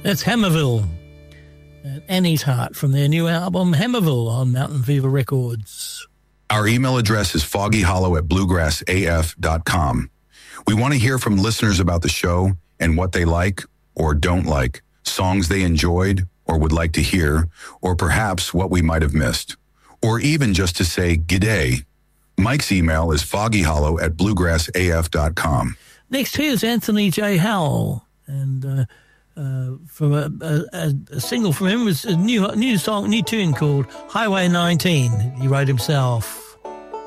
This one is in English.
That's Hammerville. Annie's Heart from their new album, Hammerville, on Mountain Fever Records. Our email address is foggyhollow@bluegrassaf.com. We want to hear from listeners about the show and what they like or don't like, songs they enjoyed or would like to hear, or perhaps what we might have missed, or even just to say g'day. Mike's email is foggyhollow@bluegrassaf.com. Next, here's Anthony J. Howell, and from a single from him was a new tune called Highway 19. He wrote himself.